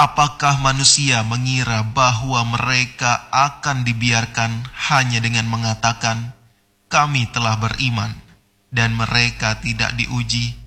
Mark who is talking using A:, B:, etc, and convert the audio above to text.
A: Apakah manusia mengira bahwa mereka akan dibiarkan hanya dengan mengatakan, "Kami telah beriman," dan mereka tidak diuji?